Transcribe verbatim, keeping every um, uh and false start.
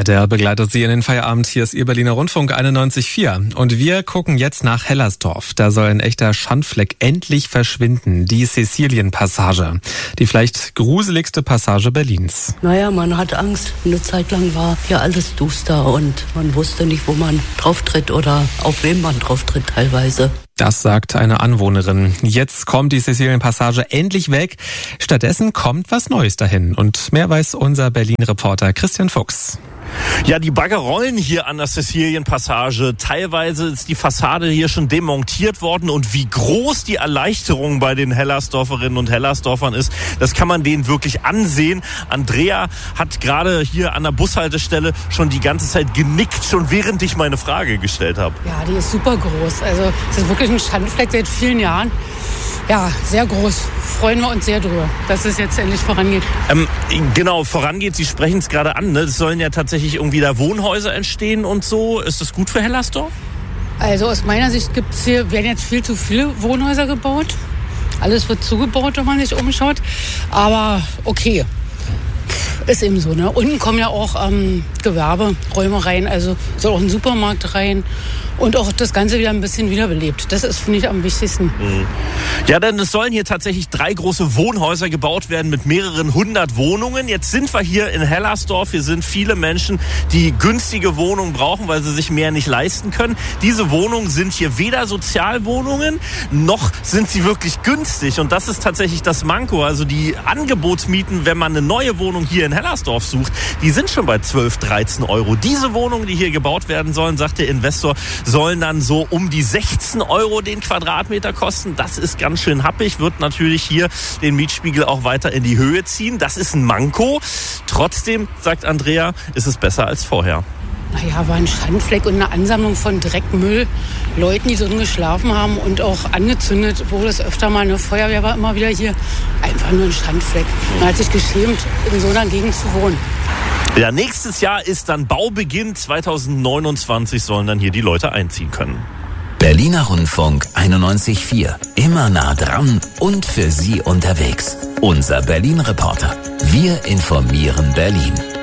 Ja, der begleitet Sie in den Feierabend. Hier ist Ihr Berliner Rundfunk einundneunzig Komma vier. Und wir gucken jetzt nach Hellersdorf. Da soll ein echter Schandfleck endlich verschwinden. Die Sizilien-Passage. Die vielleicht gruseligste Passage Berlins. Naja, man hat Angst. Eine Zeit lang war hier alles duster und man wusste nicht, wo man drauf tritt oder auf wem man drauf tritt teilweise. Das sagt eine Anwohnerin. Jetzt kommt die Sizilien-Passage endlich weg. Stattdessen kommt was Neues dahin. Und mehr weiß unser Berlin-Reporter Christian Fuchs. Ja, die Bagger rollen hier an der Sizilien-Passage. Teilweise ist die Fassade hier schon demontiert worden. Und wie groß die Erleichterung bei den Hellersdorferinnen und Hellersdorfern ist, das kann man denen wirklich ansehen. Andrea hat gerade hier an der Bushaltestelle schon die ganze Zeit genickt, schon während ich meine Frage gestellt habe. Ja, die ist super groß. Also es ist wirklich ein Schandfleck seit vielen Jahren. Ja, sehr groß. Freuen wir uns sehr drüber, dass es jetzt endlich vorangeht. Ähm, genau, vorangeht. Sie sprechen es gerade an. Ne? Es sollen ja tatsächlich irgendwie da Wohnhäuser entstehen und so. Ist das gut für Hellersdorf? Also aus meiner Sicht gibt's hier, werden jetzt viel zu viele Wohnhäuser gebaut. Alles wird zugebaut, wenn man sich umschaut. Aber okay. Ist eben so, ne? Unten kommen ja auch ähm, Gewerberäume rein, also soll auch ein Supermarkt rein und auch das Ganze wieder ein bisschen wiederbelebt. Das ist, finde ich, am wichtigsten. Mhm. Ja, denn es sollen hier tatsächlich drei große Wohnhäuser gebaut werden mit mehreren hundert Wohnungen. Jetzt sind wir hier in Hellersdorf. Hier sind viele Menschen, die günstige Wohnungen brauchen, weil sie sich mehr nicht leisten können. Diese Wohnungen sind hier weder Sozialwohnungen, noch sind sie wirklich günstig. Und das ist tatsächlich das Manko. Also die Angebotsmieten, wenn man eine neue Wohnung hier in Hellersdorf sucht, die sind schon bei zwölf, dreizehn Euro. Diese Wohnungen, die hier gebaut werden sollen, sagt der Investor, sollen dann so um die sechzehn Euro den Quadratmeter kosten. Das ist ganz schön happig, wird natürlich hier den Mietspiegel auch weiter in die Höhe ziehen. Das ist ein Manko. Trotzdem, sagt Andrea, ist es besser als vorher. Naja, war ein Schandfleck und eine Ansammlung von Dreckmüll. Leuten, die drin geschlafen haben und auch angezündet wurde es öfter mal. Eine Feuerwehr war immer wieder hier. Einfach nur ein Schandfleck. Man hat sich geschämt, in so einer Gegend zu wohnen. Ja, nächstes Jahr ist dann Baubeginn. zweitausendneunundzwanzig sollen dann hier die Leute einziehen können. Berliner Rundfunk einundneunzig Komma vier. Immer nah dran und für Sie unterwegs. Unser Berlin-Reporter. Wir informieren Berlin.